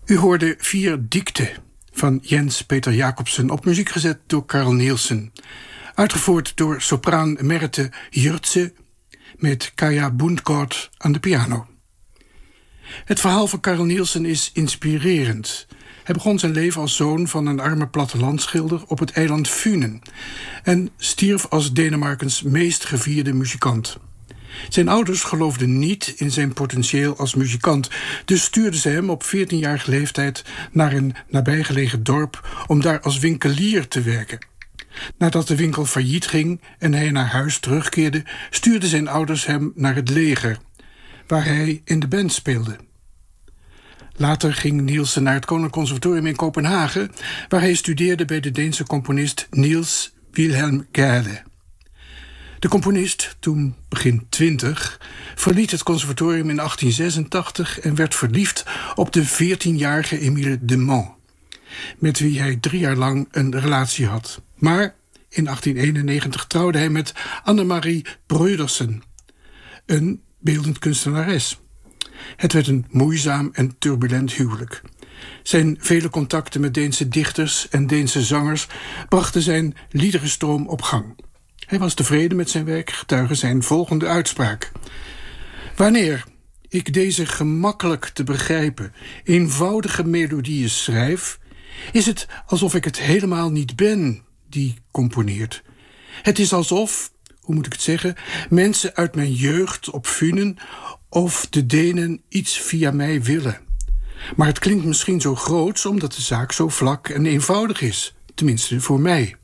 U hoorde 4 Dicten van Jens Peter Jacobsen, op muziek gezet door Carl Nielsen. Uitgevoerd door sopraan Merete Jurtse met Kaja Bundgaard aan de piano. Het verhaal van Carl Nielsen is inspirerend. Hij begon zijn leven als zoon van een arme plattelandschilder op het eiland Funen en stierf als Denemarkens meest gevierde muzikant. Zijn ouders geloofden niet in zijn potentieel als muzikant, dus stuurden ze hem op 14-jarige leeftijd naar een nabijgelegen dorp om daar als winkelier te werken. Nadat de winkel failliet ging en hij naar huis terugkeerde, stuurden zijn ouders hem naar het leger, waar hij in de band speelde. Later ging Nielsen naar het Koninklijk Conservatorium in Kopenhagen, waar hij studeerde bij de Deense componist Niels Wilhelm Gade. De componist, toen begin 20, verliet het conservatorium in 1886 en werd verliefd op de 14-jarige Emile de Man, met wie hij 3 jaar lang een relatie had. Maar in 1891 trouwde hij met Annemarie Brødersen, een beeldend kunstenares. Het werd een moeizaam en turbulent huwelijk. Zijn vele contacten met Deense dichters en Deense zangers brachten zijn liederenstroom op gang. Hij was tevreden met zijn werk, getuige zijn volgende uitspraak: wanneer ik deze gemakkelijk te begrijpen, eenvoudige melodieën schrijf, is het alsof ik het helemaal niet ben die componeert. Het is alsof, hoe moet ik het zeggen, mensen uit mijn jeugd op Funen of de Denen iets via mij willen. Maar het klinkt misschien zo groots omdat de zaak zo vlak en eenvoudig is, tenminste voor mij.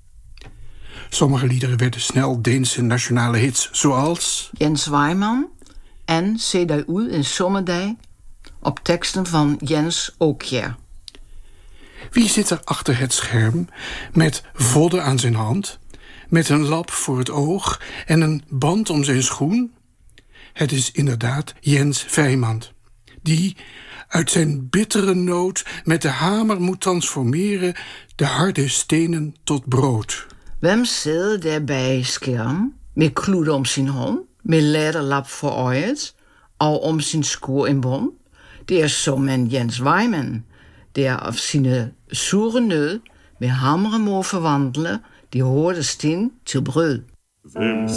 Sommige liederen werden snel Deense nationale hits, zoals Jens Wijman en Se dig ud en sommerdij, op teksten van Jens Aakjær. Wie zit er achter het scherm met vodden aan zijn hand, met een lap voor het oog en een band om zijn schoen? Het is inderdaad Jens Vijmand, die uit zijn bittere nood met de hamer moet transformeren de harde stenen tot brood. Hvem sidder der bij scherm, met kloed om zijn hånd, met læderlap voor øjet, og om sin sko en bond? Det er såmænd Jens Wijman, der af sine sure nød med hamre må forvandle de hårde sten til brød.